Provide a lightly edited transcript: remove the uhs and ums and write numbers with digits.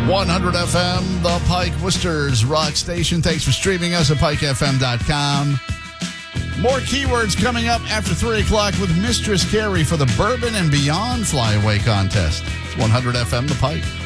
100 FM, the Pike Worcester's rock station. Thanks for streaming us at pikefm.com. More keywords coming up after 3 o'clock with Mistress Carrie for the Bourbon and Beyond Flyaway Contest. It's 100 FM, the Pike.